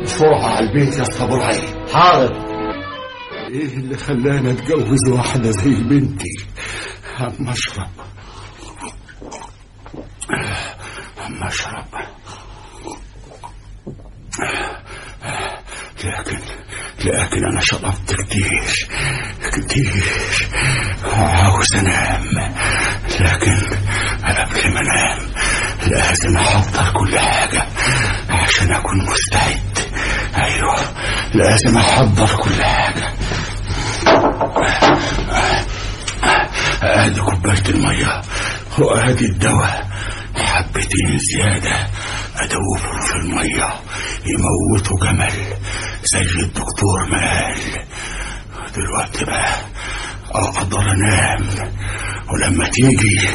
ادفعها على البيت يا اسطى برعي. حاضر. ايه اللي خلاني اتجوز واحدة زي بنتي؟ عم اشرب لكن انا شربت كتير وعاوز انام، لكن قبل ما انام لازم احضر كل حاجة عشان اكون مستعد. ايوه لازم احضر كل حاجة. ادي كوباية المية وادي الدواء، حبتين زيادة ادوبهم في المية يموتوا جمل زي الدكتور ما قال. دلوقتي بقى اقدر انام، ولما تيجي